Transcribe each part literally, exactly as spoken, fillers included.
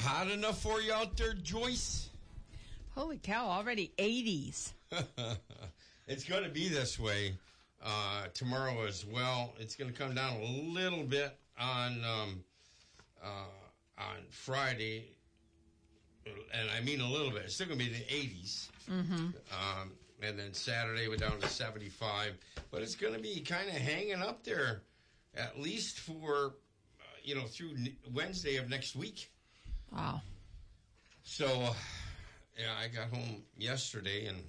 Hot enough for you out there, Joyce? Holy cow, already eighties. It's going to be this way uh, tomorrow as well. It's going to come down a little bit on um, uh, on Friday, and I mean a little bit. It's still going to be in the eighties. Mm-hmm. Um, and then Saturday we're down to seventy-five. But it's going to be kind of hanging up there, at least for, uh, you know, through Wednesday of next week. Wow. So, yeah, I got home yesterday, and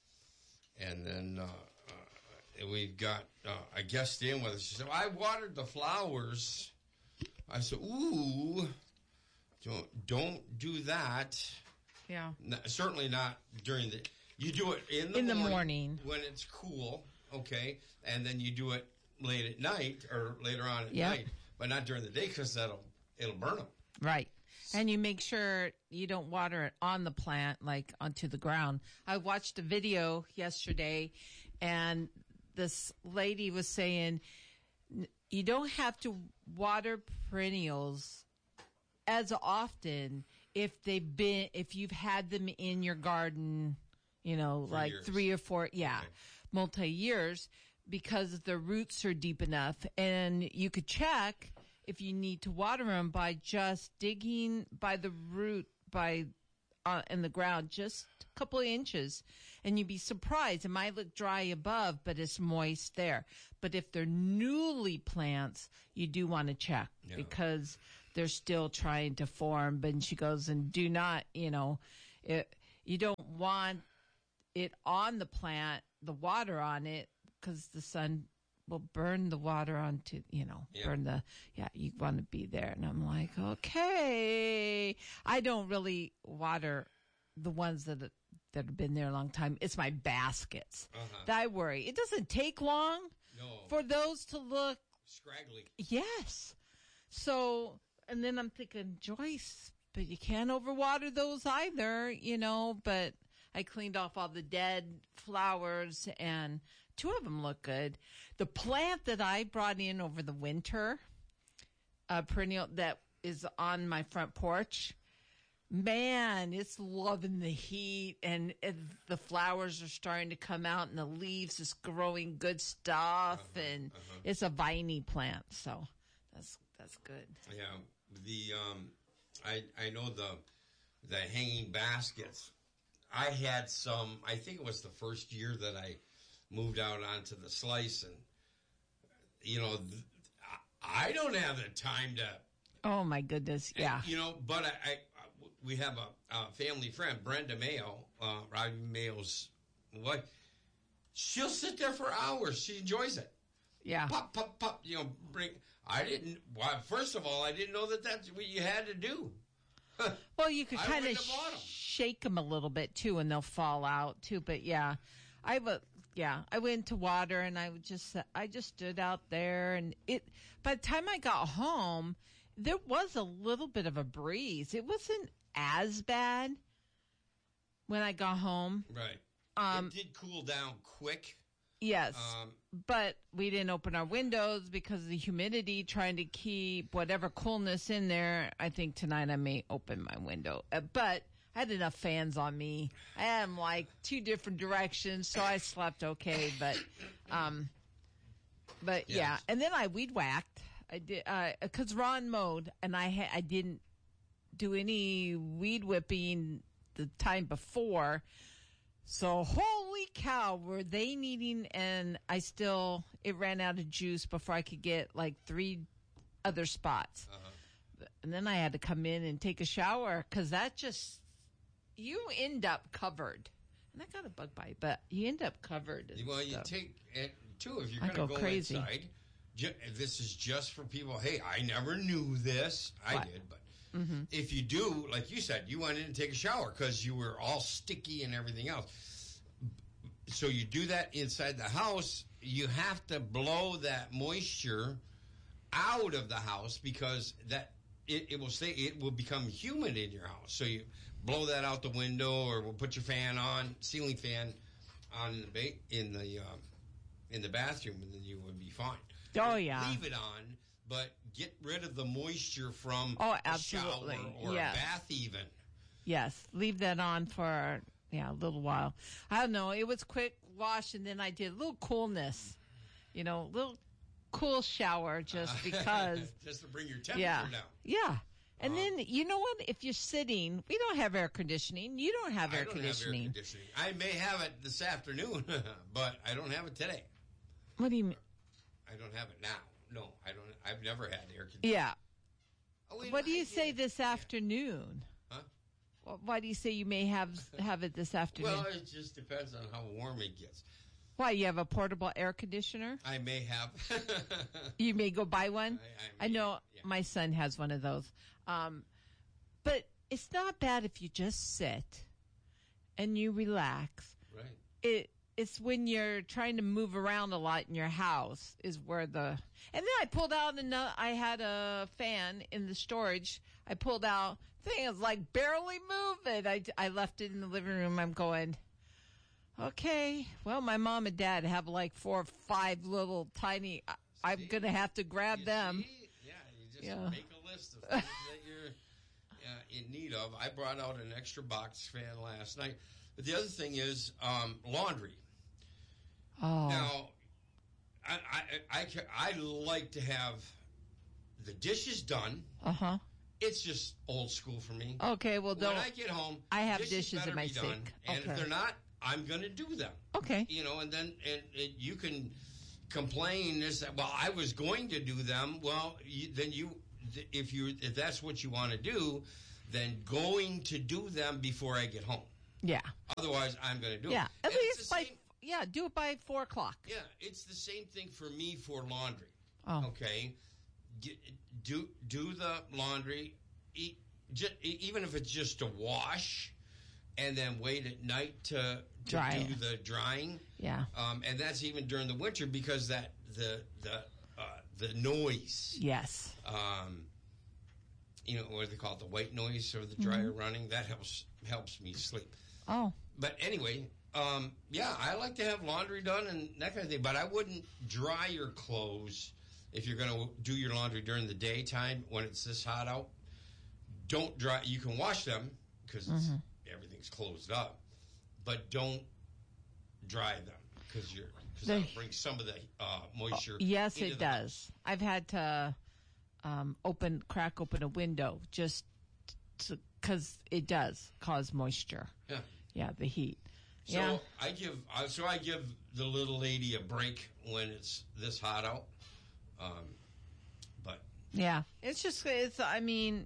and then uh, uh, we got uh, a guest in with us. She said, well, I watered the flowers. I said, ooh, don't, don't do that. Yeah. No, certainly not during the... You do it in the, in the morning, morning when it's cool, okay? And then you do it late at night or later on at yep. night, but not during the day because that'll it'll burn them. Right. And you make sure you don't water it on the plant, like onto the ground. I watched a video yesterday, and this lady was saying you don't have to water perennials as often if they've been, if you've had them in your garden, you know, For like years. three or four, yeah, okay. multi years, because the roots are deep enough. And you could check if you need to water them by just digging by the root, by uh, in the ground, just a couple of inches, and you'd be surprised. It might look dry above, but it's moist there. But if they're newly plants, you do want to check yeah. because they're still trying to form. But she goes, and do not, you know, it, you don't want it on the plant, the water on it, because the sun will burn the water onto, you know, yeah. burn the, yeah, you want to be there. And I'm like, okay. I don't really water the ones that, that have been there a long time. It's my baskets uh-huh. that I worry. It doesn't take long no. for those to look scraggly. Yes. So, and then I'm thinking, Joyce, but you can't overwater those either, you know, but I cleaned off all the dead flowers, and two of them look good. The plant that I brought in over the winter, a perennial that is on my front porch, man, it's loving the heat, and it, the flowers are starting to come out, and the leaves is growing good stuff, uh-huh, and uh-huh. it's a viney plant, so that's that's good. Yeah, the um, I I know the the hanging baskets. I had some, I think it was the first year that I moved out onto the slice, and, you know, th- I don't have the time to... Oh, my goodness, yeah. And, you know, but I, I, we have a, a family friend, Brenda Mayo, uh, Robbie Mayo's wife. She'll sit there for hours. She enjoys it. Yeah. Pop, pop, pop, you know, bring... I didn't... Well, first of all, I didn't know that that's what you had to do. Well, you could I kind of wouldn't have bought 'em. shake them a little bit too, and they'll fall out too. But yeah, I would. Yeah, I went to water, and I would just. I just stood out there, and it. By the time I got home, there was a little bit of a breeze. It wasn't as bad when I got home. Right. Um, it did cool down quick. Yes, Um, but we didn't open our windows because of the humidity, trying to keep whatever coolness in there. I think tonight I may open my window. Uh, but I had enough fans on me. I had them like two different directions, so I slept okay. But, um, but Yes. yeah. And then I weed whacked. I did, uh, cause Ron mowed, and I had, I didn't do any weed whipping the time before. So, holy cow, were they needing, and I still, it ran out of juice before I could get like three other spots. Uh-huh. And then I had to come in and take a shower, because that just, you end up covered. And I got a bug bite, but you end up covered. and Well, you stuff. take it too if you're I going to go go crazy. inside. Ju- This is just for people. Hey, I never knew this. I What? did, but Mm-hmm. if you do, like you said, you went in and take a shower because you were all sticky and everything else. So you do that inside the house. You have to blow that moisture out of the house, because that it, it will stay. It will become humid in your house. So you blow that out the window, or we'll put your fan on, ceiling fan on in the ba- in the um, in the bathroom, and then you would be fine. Oh, yeah. Leave it on, but get rid of the moisture from Oh, a absolutely. shower or Yes. a bath even. Yes, leave that on for yeah a little while. I don't know. It was quick wash, and then I did a little coolness, you know, a little cool shower just because. Just to bring your temperature yeah, down. yeah. And Uh-huh. then you know what? If you're sitting, we don't have air conditioning. You don't have I air don't conditioning. have air conditioning. I may have it this afternoon, but I don't have it today. What do you mean? I don't have it now. No, I don't. I've never had air conditioning. Yeah. Oh, wait, What do I you say did. this afternoon? Huh? Wh- Why do you say you may have have it this afternoon? Well, it just depends on how warm it gets. Why, you have a portable air conditioner? I may have. You may go buy one. I- I I, may, know yeah. my son has one of those. Um, but it's not bad if you just sit and you relax. Right. It it's when you're trying to move around a lot in your house is where the and then I pulled out another. I had a fan in the storage. I pulled out. Thing is like barely moving. I I left it in the living room. I'm going. Okay, well, my mom and dad have like four or five little tiny. I, I'm See? gonna have to grab You them. see? Yeah, you just Yeah. make a list of things that you're uh, in need of. I brought out an extra box fan last night. But the other thing is um, laundry. Oh, Now, I, I, I, ca- I like to have the dishes done. uh huh. It's just old school for me. Okay, well, when don't. I get home, I have dishes dishes in better my be done. sink. And Okay. if they're not, I'm going to do them. Okay. You know, and then and, and you can complain this that well, I was going to do them. Well, you, then you if you if that's what you want to do, then going to do them before I get home. Yeah. Otherwise, I'm going to do Yeah. it. At And it's least the by same- yeah, do it by four o'clock. yeah, it's the same thing for me for laundry. Oh. Okay, Get, do do the laundry, e- just, even if it's just a wash, and then wait at night to, to Dry do it. the drying. Yeah. Um, and that's even during the winter because that the the uh, the noise, Yes. um, you know, what do they call it, the white noise or the dryer Mm-hmm. running, that helps helps me sleep. Oh. But anyway, um, yeah, I like to have laundry done and that kind of thing. But I wouldn't dry your clothes if you're going to do your laundry during the daytime when it's this hot out. Don't dry. You can wash them because Mm-hmm. everything's closed up, but don't dry them because you're because The- that'll bring some of the uh, moisture. Yes, into it the does. house. I've had to um, open, crack open a window just because it does cause moisture. Yeah. Yeah, the heat. So yeah. I give uh, so I give the little lady a break when it's this hot out. Um, but Yeah. It's just, it's, I mean,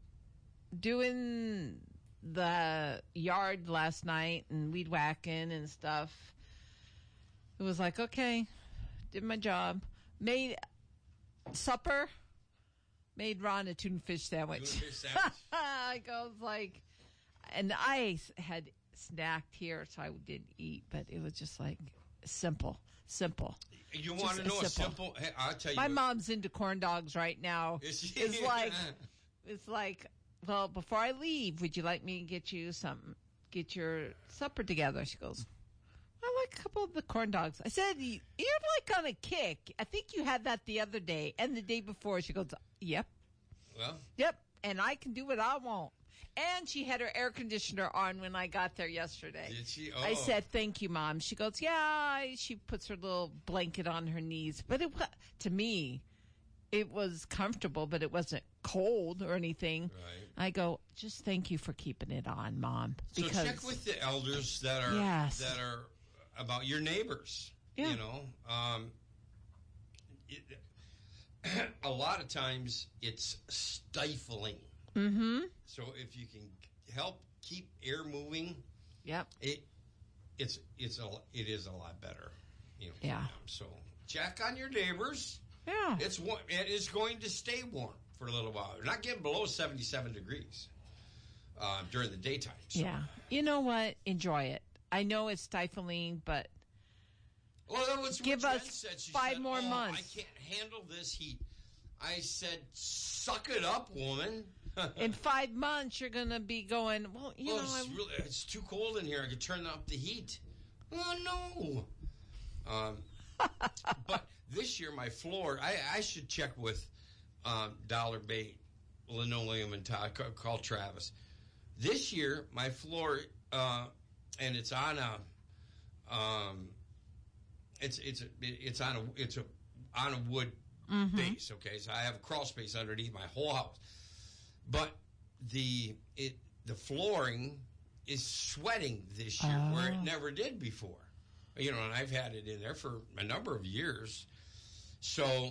doing the yard last night and weed whacking and stuff, it was like, okay, did my job. Made supper, made Ron a tuna fish sandwich. tuna fish sandwich. I goes like, and I s- had snacked here, so I didn't eat, but it was just like simple, simple. You Just want to know a simple. simple? Hey, I'll tell you. My what- mom's into corn dogs right now. Is she? It's like, it's like, well, before I leave, would you like me to get you something, get your supper together? She goes, I like a couple of the corn dogs. I said, "You- you're like on a kick. I think you had that the other day and the day before. She goes, yep, Well, yep, and I can do what I want. And she had her air conditioner on when I got there yesterday. did she? Oh. I said, thank you, Mom. She goes, yeah. She puts her little blanket on her knees. But it wa- to me, it was comfortable, but it wasn't cold or anything. Right. I go, just thank you for keeping it on, Mom. So Because check with the elders that are Yes. that are about your neighbors. Yeah. You know, um, it, a lot of times it's stifling. Mm-hmm. So if you can help keep air moving, Yep. it it's it's a it is a lot better. You know. for Yeah. them. So check on your neighbors. Yeah. It's wa- it is going to stay warm for a little while. They're not getting below seventy-seven degrees uh, during the daytime. So. Yeah. You know what? Enjoy it. I know it's stifling, but Well, that was Give what Jen us said. She five said, more "Oh, months." I can't handle this heat. I said, suck it up, woman. in five months you're going to be going, well, you well, know, it's, I'm, really, it's too cold in here. I could turn up the heat. Oh, no. Um, but this year, my floor, I, I should check with um, Dollar Bay linoleum and tile called Travis. This year, my floor, uh, and it's on a, um, it's it's a, it's on a it's a on a wood mm-hmm. base. Okay, so I have a crawl space underneath my whole house, but the it the flooring is sweating this year oh. where it never did before. You know, and I've had it in there for a number of years. So,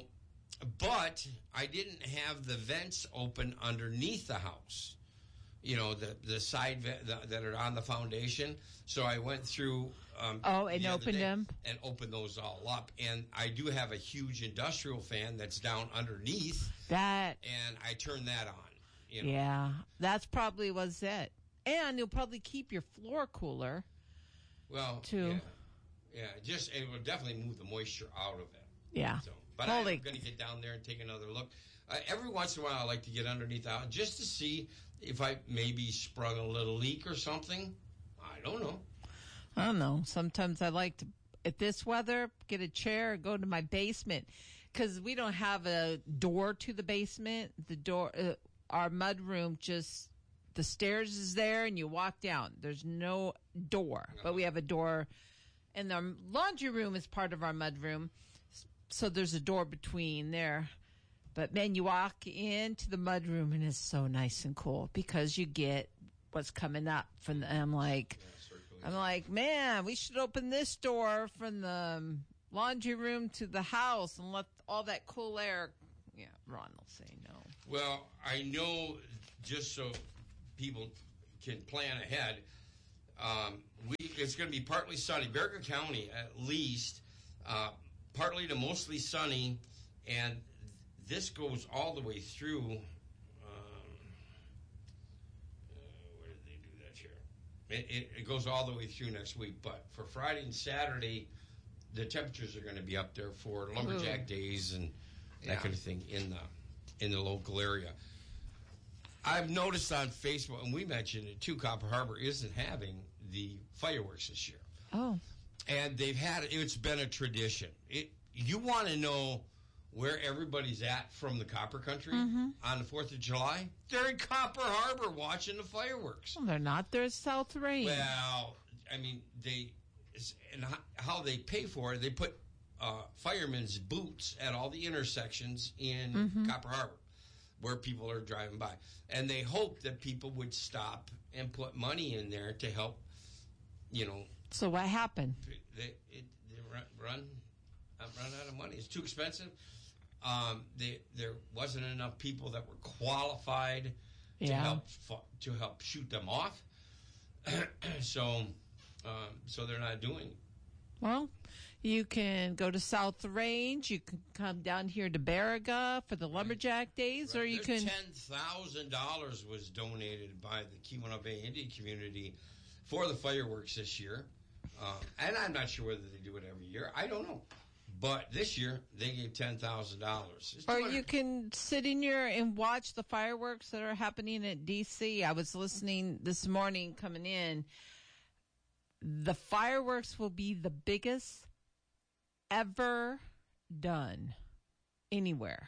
but I didn't have the vents open underneath the house. You know, the the side vent the, that are on the foundation. So I went through. Um, oh, and the opened them and opened those all up. And I do have a huge industrial fan that's down underneath that, and I turned that on. You know? Yeah, that's probably was it. And you'll probably keep your floor cooler. Well, too. Yeah, yeah, just it will definitely move the moisture out of it. Yeah. So, but Holy. I'm going to get down there and take another look. Uh, every once in a while, I like to get underneath the house just to see if I maybe sprung a little leak or something. I don't know. I don't know. Sometimes I like to, at this weather, get a chair, go to my basement, because we don't have a door to the basement. The door, uh, our mud room, just the stairs is there, and you walk down. There's no door, but we have a door, and the laundry room is part of our mud room, so there's a door between there. But, man, you walk into the mud room, and it's so nice and cool because you get what's coming up from the, and I'm like, yeah, I'm like, man, we should open this door from the um, laundry room to the house and let all that cool air. Yeah, Ron will say no. Well, I know, just so people can plan ahead, um, we it's going to be partly sunny. Bexar County, at least, uh, partly to mostly sunny, and this goes all the way through. Um, uh, where did they do that here? It, it, it goes all the way through next week. But for Friday and Saturday, the temperatures are going to be up there for lumberjack Ooh. days and that yeah. kind of thing in the in the local area. I've noticed on Facebook, and we mentioned it too, Copper Harbor isn't having the fireworks this year. Oh, and they've had it's been a tradition. It you want to know where everybody's at from the Copper Country mm-hmm. on the fourth of July? They're in Copper Harbor watching the fireworks. Well, they're not. They're South Range. Well, I mean, they and how they pay for it, they put uh, firemen's boots at all the intersections in mm-hmm. Copper Harbor where people are driving by. And they hope that people would stop and put money in there to help, you know. So what happened? They, it, they run, run, run out of money. It's too expensive. Um, they, there wasn't enough people that were qualified to yeah. help to help shoot them off. so, um, so they're not doing it. Well, you can go to South Range. You can come down here to Baraga for the Lumberjack Days, right. or you There's can. Ten thousand dollars was donated by the Keweenaw Bay Indian community for the fireworks this year, uh, and I'm not sure whether they do it every year. I don't know. But this year, they gave ten thousand dollars. Or you can sit in here and watch the fireworks that are happening at D C. I was listening this morning coming in. The fireworks will be the biggest ever done anywhere.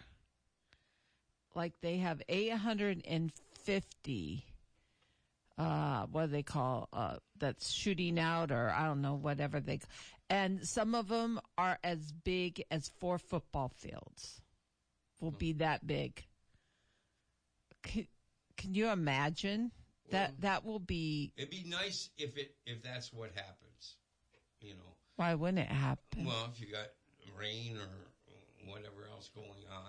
Like they have eight hundred fifty, uh, what do they call, uh, that's shooting out, or I don't know, whatever they call. And some of them are as big as four football fields. Will be that big. Can, can you imagine? Well, that that will be. It'd be nice if it if that's what happens. You know. Why wouldn't it happen? Well, if you got rain or whatever else going on.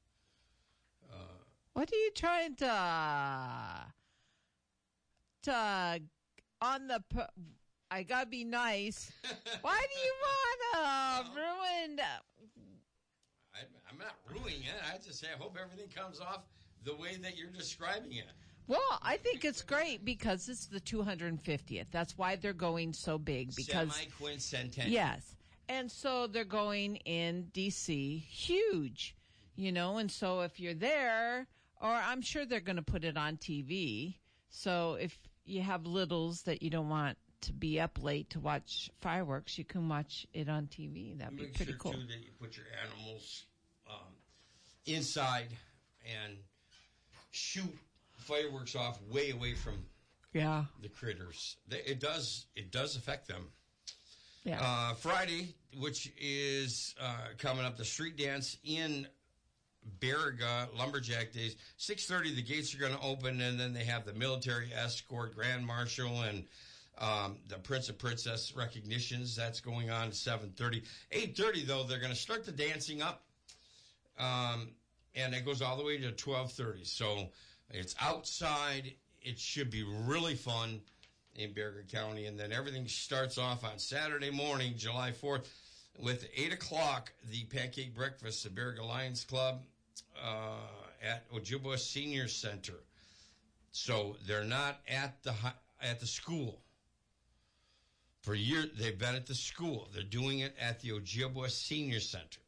Uh, what are you trying to to on the? I gotta be nice. Why do you want to ruin? I, I'm not ruining it. I just say I hope everything comes off the way that you're describing it. Well, I think it's great because it's the two hundred fiftieth. That's why they're going so big. Because semi-quincentennial. Yes. And so they're going in D C huge, you know, and so if you're there, or I'm sure they're going to put it on T V. So if you have littles that you don't want to be up late to watch fireworks, you can watch it on T V. That'd be Make pretty sure cool. Too, that you put your animals um, inside and shoot fireworks off way away from Yeah. the critters. They, it does it does affect them. Yeah. Uh, Friday, which is uh, coming up, the street dance in Baraga, Lumberjack Days. six thirty, the gates are going to open, and then they have the military escort, Grand Marshal, and um, the Prince and Princess recognitions. That's going on at seven thirty. eight thirty, though, they're going to start the dancing up, um, and it goes all the way to twelve thirty. So it's outside. It should be really fun in Baraga County, and then everything starts off on Saturday morning, July fourth, with eight o'clock, the pancake breakfast, the Baraga Lions Club uh, at Ojibwa Senior Center. So they're not at the hi- at the school. For years, they've been at the school. They're doing it at the Ojibwa Senior Center.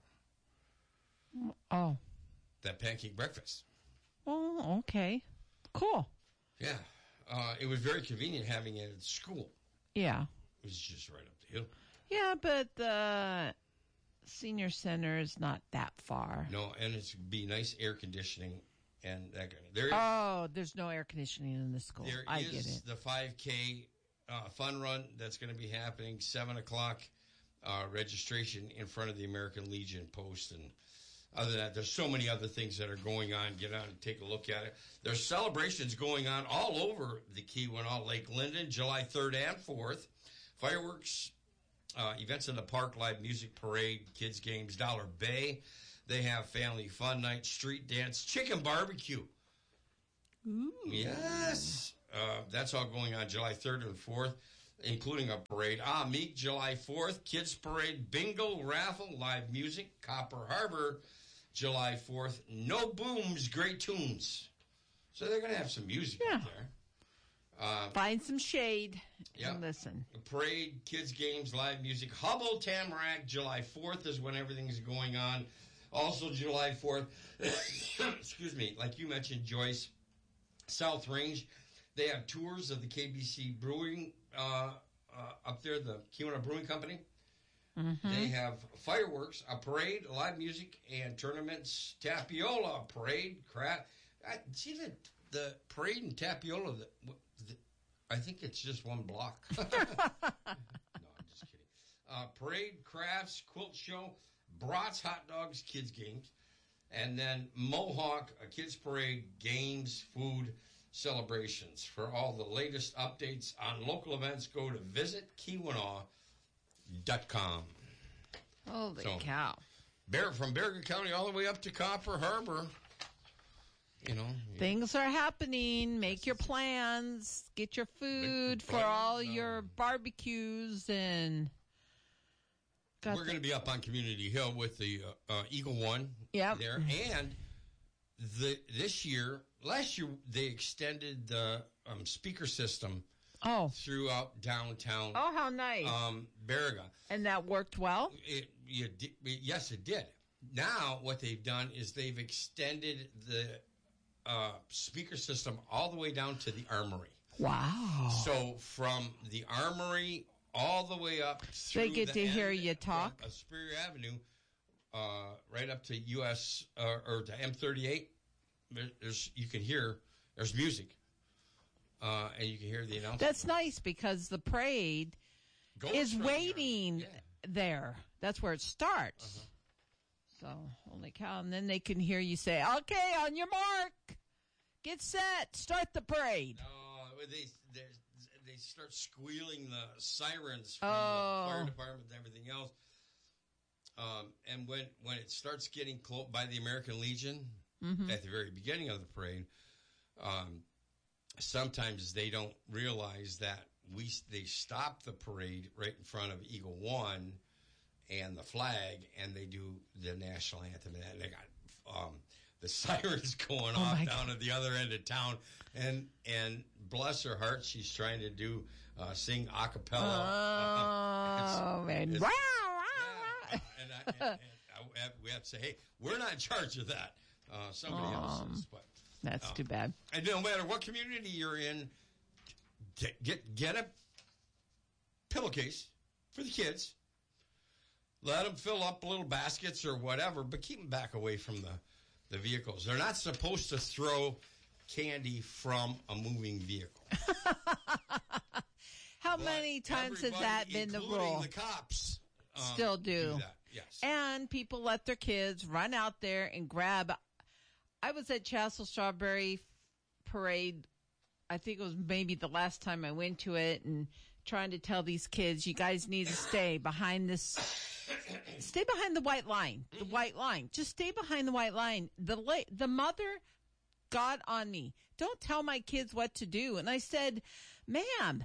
Oh. That pancake breakfast. Oh, okay. Cool. Yeah. Uh, it was very convenient having it at school. Yeah. It was just right up the hill. Yeah, but the senior center is not that far. No, and it's be nice air conditioning and that kind of. There is, Oh, there's no air conditioning in the school. there I is get it. the five K uh, fun run that's going to be happening seven o'clock uh, registration in front of the American Legion post. And other than that, there's so many other things that are going on. Get out and take a look at it. There's celebrations going on all over the Keweenaw, Lake Linden, July third and fourth. Fireworks, uh, events in the park, live music, parade, kids games, Dollar Bay. They have family fun night, street dance, chicken barbecue. Ooh. Yes. Uh, that's all going on July third and fourth, including a parade. Ah, Meek, July fourth, kids parade, bingo, raffle, live music, Copper Harbor, July fourth. No booms, great tunes. So they're going to have some music Yeah. out there. Uh, Find some shade Yeah. and listen. Parade, kids games, live music. Hubble Tamarack, July fourth is when everything's going on. Also July fourth, excuse me, like you mentioned, Joyce, South Range, they have tours of the K B C Brewing uh, uh, up there, the Keweenaw Brewing Company. Mm-hmm. They have fireworks, a parade, live music, and tournaments. Tapiola parade, crap. I, see the the parade and Tapiola. The, the, I think it's just one block. No, I'm just kidding. Uh, parade, crafts, quilt show, brats, hot dogs, kids games, and then Mohawk, a kids parade, games, food, celebrations. For all the latest updates on local events, go to visit Keweenaw dot com. Holy So- cow. Bear, from Baraga County all the way up to Copper Harbor. You know. you- Things are happening. Make your plans. Get your food Big for plans, all no. your barbecues and. Got We're the- going to be up on Community Hill with the uh, uh, Eagle One Yep. there. And the this year, last year, they extended the um, speaker system Oh. throughout downtown Oh, how nice. um, Baraga. and that worked well? It, you di- yes, it did. Now, what they've done is they've extended the uh, speaker system all the way down to the Armory. Wow. So from the Armory all the way up through They get the to hear end you talk? of Superior Avenue, uh, right up to U S uh, or to M thirty-eight. There, there's you can hear there's music, uh, and you can hear the announcement. That's nice because the parade Goes is from the waiting Armory. Yeah. there. That's where it starts. Uh-huh. So, holy cow. And then they can hear you say, okay, on your mark, get set, start the parade. No, they they they start squealing the sirens from Oh. the fire department and everything else. Um, and when when it starts getting close by the American Legion Mm-hmm. at the very beginning of the parade, um, sometimes they don't realize that we they stop the parade right in front of Eagle One and the flag, and they do the national anthem, and they got um, the sirens going Oh off my down at the other end of town, and and bless her heart, she's trying to do uh, sing a cappella. Oh, man. it's- Wow, Yeah, wow, and, I, and, and I have, we have to say, hey, we're not in charge of that. Uh, somebody else Um, is. But That's Oh. too bad. and no matter what community you're in, get get, get a pillowcase for the kids. Let them fill up little baskets or whatever, but keep them back away from the the vehicles. They're not supposed to throw candy from a moving vehicle. How But many times has that been the including rule? The cops um, Still do. do that. Yes. And people let their kids run out there and grab. I was at Chassell Strawberry Parade. I think it was maybe the last time I went to it, and trying to tell these kids, you guys need to stay behind this, stay behind the white line, the white line. Just stay behind the white line. The la- the mother got on me. Don't tell my kids what to do. And I said, ma'am,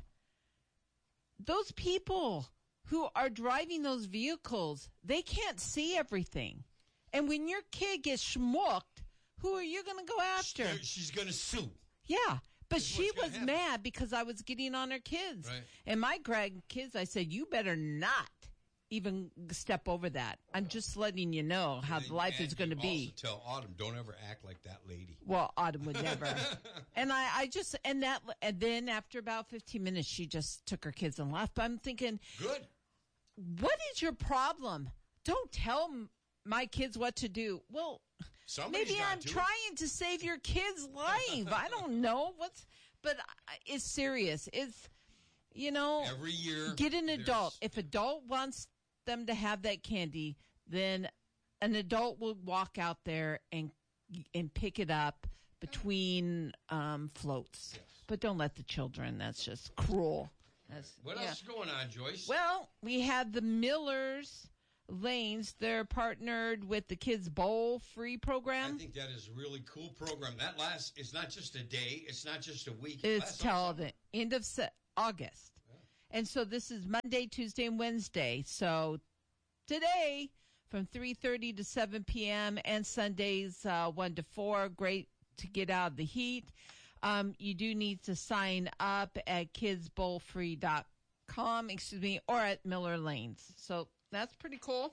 those people who are driving those vehicles, they can't see everything. And when your kid gets schmucked, who are you going to go after? She's going to sue. Yeah. But That's she was happen. mad because I was getting on her kids. Right. And my grandkids, I said, you better not even step over that. I'm just letting you know how And- life and is going to you be. Also tell Autumn, don't ever act like that lady. Well, Autumn would never. And I, I just, and that, and then after about fifteen minutes, she just took her kids and left. But I'm thinking, Good. what is your problem? Don't tell m- my kids what to do. Well, Somebody's maybe got I'm to. trying to save your kid's life. I don't know what's, but I- it's serious. It's, you know, Every year. get an adult. there's- If adult wants them to have that candy, then an adult will walk out there and and pick it up between um, floats. Yes. But don't let the children. That's just cruel. That's, What yeah. else is going on, Joyce? Well, we had the Millers Lanes. They're partnered with the Kids Bowl Free I program. think that is a really cool program. That lasts, it's not just a day, it's not just a week. It's lasts till all the summer. end of se- August. And so this is Monday, Tuesday, and Wednesday. So today from three thirty to seven p.m. and Sundays uh, one to four. Great to get out of the heat. Um, you do need to sign up at kids bowl free dot com, excuse me, or at Miller Lanes. So that's pretty cool.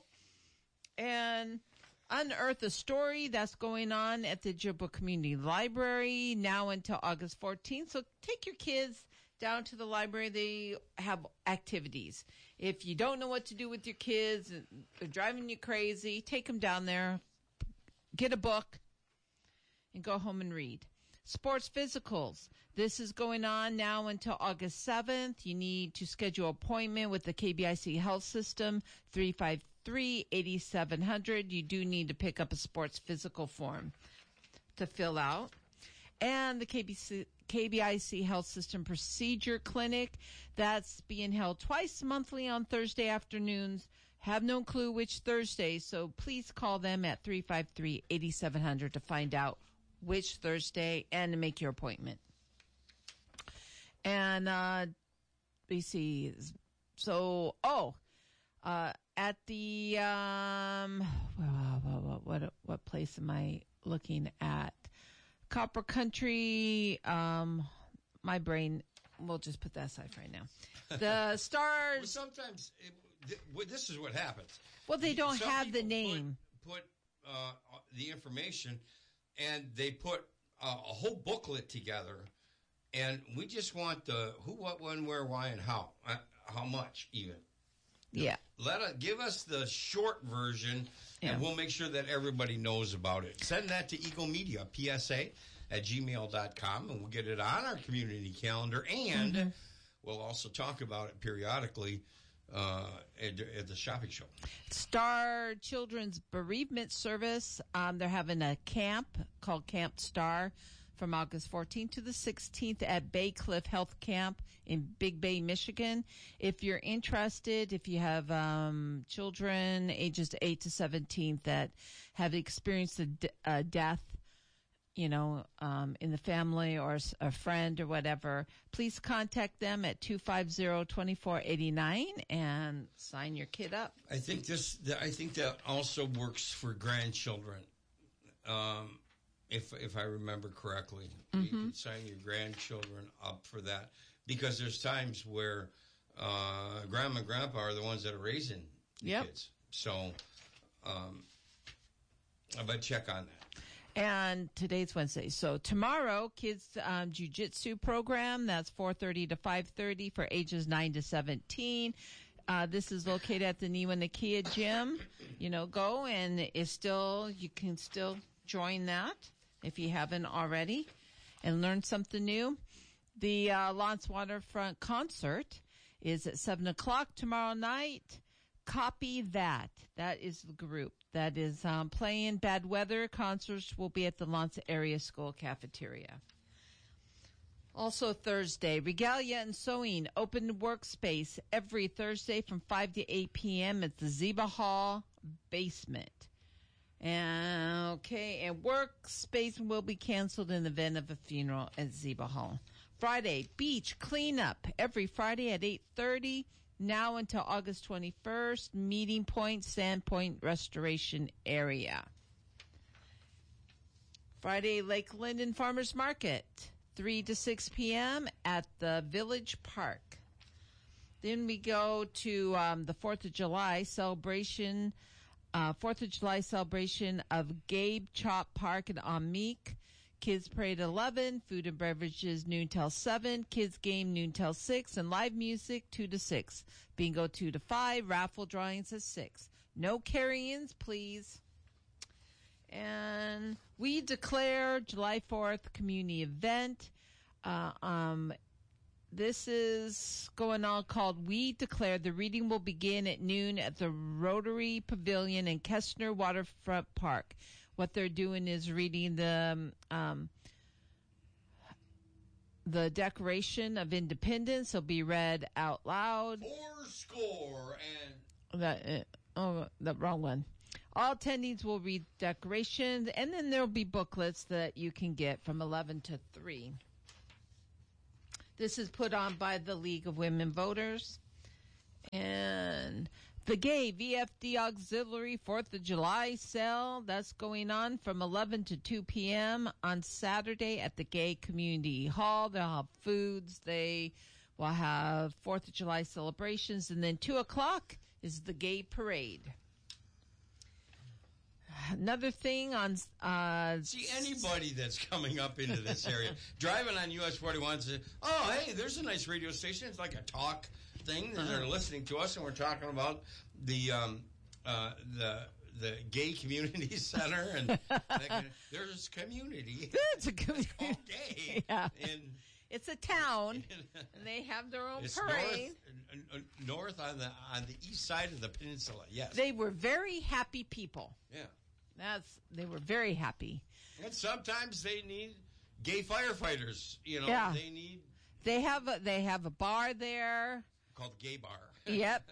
And Unearth a Story, that's going on at the Ojibwa Community Library now until August fourteenth. So take your kids down to the library. They have activities. If you don't know what to do with your kids, and they're driving you crazy, take them down there, get a book, and go home and read. Sports physicals. This is going on now until August seventh. You need to schedule an appointment with the K B I C Health System, three five three, eight seven zero zero. You do need to pick up a sports physical form to fill out. And the K B C, K B I C Health System Procedure Clinic, that's being held twice monthly on Thursday afternoons. Have no clue which Thursday, so please call them at three five three, eight seven zero zero to find out which Thursday and to make your appointment. And uh, we see, so, oh, uh, at the, um, what, what, what, what place am I looking at? Copper Country, um, my brain, we'll just put that aside for right now. The Well, Stars, sometimes it, th- well, this is what happens. well, they don't Some have the people name. Put, put uh, the information, and they put uh, a whole booklet together, and we just want the who, what, when, where, why, and how. Uh, how much, even. Yeah. Let us give us the short version, and Yeah. we'll make sure that everybody knows about it. Send that to Eagle Media, P S A at gmail dot com, and we'll get it on our community calendar, and Mm-hmm. we'll also talk about it periodically uh, at, at the shopping show. Star Children's Bereavement Service, um, they're having a camp called Camp Star from August fourteenth to the sixteenth at Bay Cliff Health Camp in Big Bay, Michigan. If you're interested, if you have um, children ages eight to seventeen that have experienced a, d- a death, you know, um, in the family or s- a friend or whatever, please contact them at two five zero, two four eight nine and sign your kid up. I think this. I think that also works for grandchildren. Um, if if I remember correctly, you can sign your grandchildren up for that because there's times where uh, grandma and grandpa are the ones that are raising the Yep. kids. So, um, but check on that. And today's Wednesday. So tomorrow, kids um, jiu-jitsu program. That's four thirty to five thirty for ages nine to seventeen. Uh, this is located at the Niwa Nakia Gym. You know, go and it's still, you can still join that if you haven't already and learn something new. The uh, Lance Waterfront concert is at seven o'clock tomorrow night. Copy That. That is the group that is um, playing. Bad Weather concerts will be at the Lance Area School cafeteria. Also Thursday, Regalia and Sewing, open workspace every Thursday from five to eight p.m. at the Ziba Hall basement. And, okay, and workspace will be canceled in the event of a funeral at Ziba Hall. Friday, beach cleanup every Friday at eight thirty, now until August twenty-first, Meeting Point, Sandpoint Restoration Area. Friday, Lake Linden Farmers Market, three to six p.m. at the Village Park. Then we go to um, the fourth of July celebration, uh, fourth of July celebration of Gabe Chop Park in Amique. Kids Parade eleven, food and beverages noon till seven, kids game noon till six, and live music two to six. Bingo two to five, raffle drawings at six. No carry-ins, please. And we declare July fourth community event. Uh, um, this is going on called We Declare. The reading will begin at noon at the Rotary Pavilion in Kestner Waterfront Park. What they're doing is reading the um, the Declaration of Independence. Will be read out loud. Four score and That uh, oh, the wrong one. All attendees will read Declaration, and then there'll be booklets that you can get from eleven to three. This is put on by the League of Women Voters. And the Gay V F D Auxiliary fourth of July sale, that's going on from eleven to two p.m. on Saturday at the Gay Community Hall. They'll have foods. They will have fourth of July celebrations. And then two o'clock is the Gay Parade. Another thing on... Uh, See, anybody that's coming up into this area, driving on U S forty-one, says, oh, hey, there's a nice radio station. It's like a talk thing. Uh-huh. They're listening to us, and we're talking about the um, uh, the the gay community center, and can, there's community. It's a community. It's called gay. Yeah. And, it's a town, and they have their own it's parade. North, uh, north on the on the east side of the peninsula. Yes, they were very happy people. Yeah. That's they were very happy. And sometimes they need gay firefighters. You know, yeah. they need. They have a, they have a bar there called Gay Bar. Yep.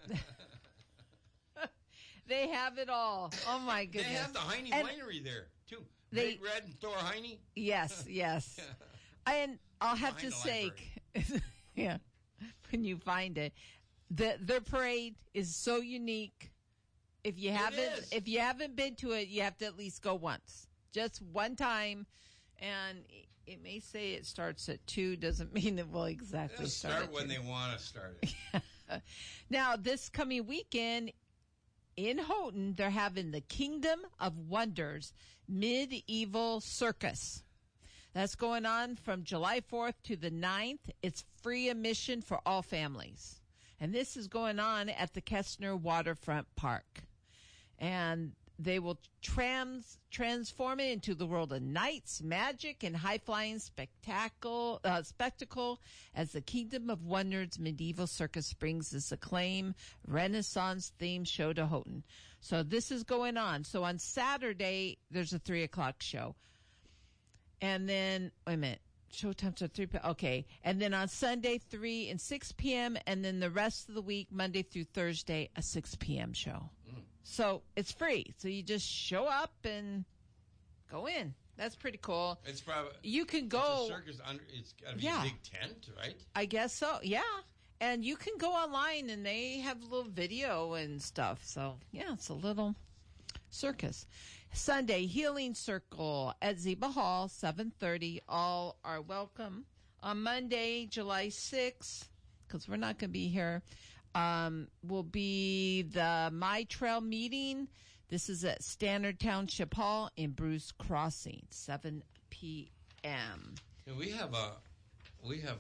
They have it all. Oh my goodness. They have the Heine and Winery there too. They, Big Red and Thor Heine. Yes, yes. And I'll have to say, yeah, when you find it, the their parade is so unique. If you haven't, if you haven't been to it, you have to at least go once, just one time. And it may say it starts at two, doesn't mean it will exactly They'll start. Start at when two. they want to start it. Now, this coming weekend in Houghton, they're having the Kingdom of Wonders Medieval Circus. That's going on from July fourth to the ninth. It's free admission for all families. And this is going on at the Kestner Waterfront Park. And they will trans transform it into the world of knights, magic, and high-flying spectacle, uh, spectacle as the Kingdom of Wonders Medieval Circus brings this acclaimed Renaissance-themed show to Houghton. So this is going on. So on Saturday, there's a three o'clock show. And then, wait a minute. Showtimes are three p.m. Okay. And then on Sunday, three and six p.m. And then the rest of the week, Monday through Thursday, a six p.m. show. Mm. So it's free. So you just show up and go in. That's pretty cool. It's probably you can go. It's a circus under. It's got to be yeah. a big tent, right? I guess so. Yeah, and you can go online and they have a little video and stuff. So yeah, it's a little circus. Sunday Healing Circle at Ziba Hall, seven thirty. All are welcome. On Monday, July sixth, because we're not going to be here. Um, will be the My Trail meeting. This is at Standard Township Hall in Bruce Crossing, seven p.m. And we have a we have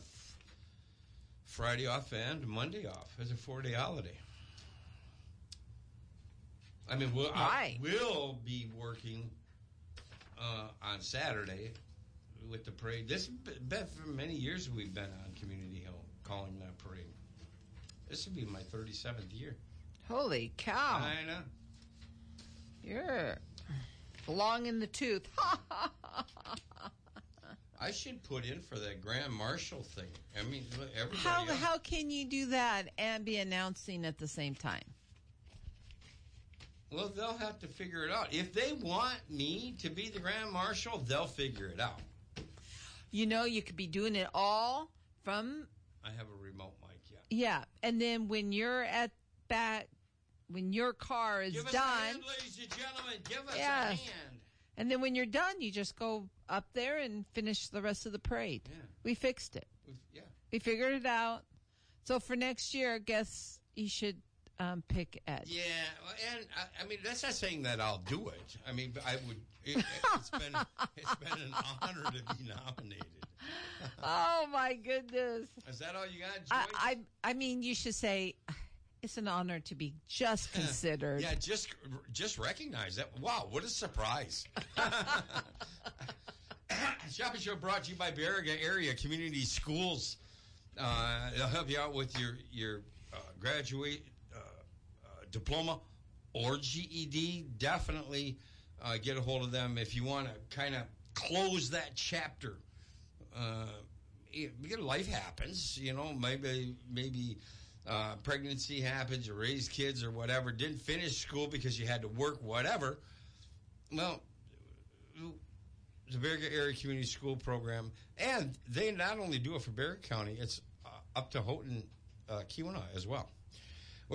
Friday off and Monday off. It's a four-day holiday. I mean, we'll, right. I will be working uh, on Saturday with the parade. This has been for many years we've been on Community Hill calling that parade. This would be my thirty-seventh year. Holy cow. I know. You're long in the tooth. I should put in for that Grand Marshal thing. I mean, everybody How, else. how can you do that and be announcing at the same time? Well, they'll have to figure it out. If they want me to be the Grand Marshal, they'll figure it out. You know, you could be doing it all from... I have a remote mic, yeah. Yeah, and then when you're at back, when your car is Give us done... a hand, ladies and gentlemen. Give us Yeah. a hand. And then when you're done, you just go up there and finish the rest of the parade. Yeah. We fixed it. We've- Yeah. We figured it out. So for next year, I guess you should um, pick Ed. Yeah, and I, I mean that's not saying that I'll do it. I mean, I would. It, it's been it's been an honor to be nominated. Oh my goodness! Is that all you got, Joyce? I, I I mean, you should say it's an honor to be just considered. Yeah, just just recognize that. Wow, what a surprise! Shopping Show brought to you by Baraga Area Community Schools. Uh, they'll help you out with your your uh, graduate uh, uh, diploma or G E D. Definitely uh, get a hold of them if you want to kind of close that chapter. Uh, it, because life happens, you know. Maybe maybe uh, pregnancy happens, or raise kids, or whatever. Didn't finish school because you had to work, whatever. Well, the Baraga Area Community School Program, and they not only do it for Baraga County, it's uh, up to Houghton, uh, Keweenaw as well.